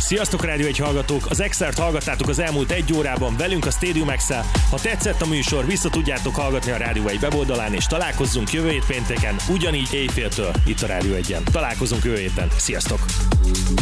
Sziasztok Rádió 1 hallgatók! Az Extert hallgattátok az elmúlt 1 órában velünk a Stadium X-el. Ha tetszett a műsor, vissza tudjátok hallgatni a Rádió 1 weboldalán, és találkozzunk jövő hét pénteken, ugyanígy éjféltől itt a Rádió 1-en. Találkozunk jövő héten. Sziasztok!